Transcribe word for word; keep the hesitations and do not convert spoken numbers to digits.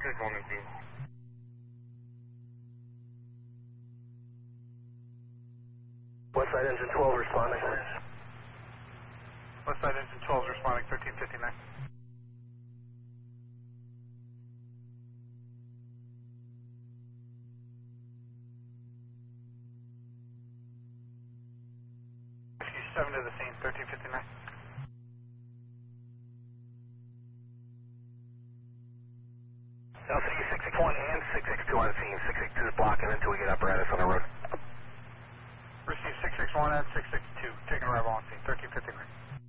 six one on scene. Westside engine twelve responding. Westside engine twelve responding, thirteen fifty-nine. seven to the scene, thirteen fifty-nine. L C D six six one and six six two on scene. six six two is blocking until we get apparatus on the road. Receive six six one and six six two, taking arrival on scene, thirteen fifty-nine.